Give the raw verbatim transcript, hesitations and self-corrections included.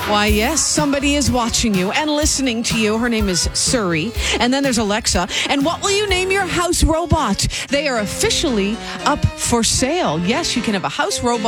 Why, yes, somebody is watching you and listening to you. Her name is Suri. And then there's Alexa. And what will you name your house robot? They are officially up for sale. Yes, you can have a house robot